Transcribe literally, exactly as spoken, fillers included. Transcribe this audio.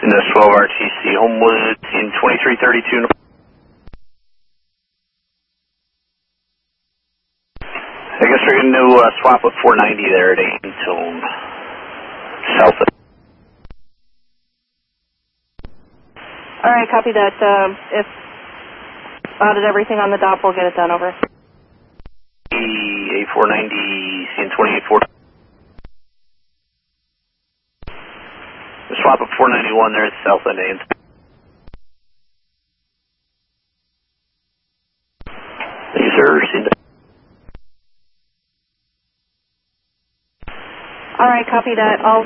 In the twelve R T C, Homewood, in twenty-three thirty-two. I guess we're going to uh, swap with four ninety there at Antone, south of. All right, copy that. Um, if spotted everything on the dot, we'll get it done. Over. A four ninety, C N twenty-eight forty. The swap of four ninety-one there at south end Antone. Lasers into. All right, copy that. I'll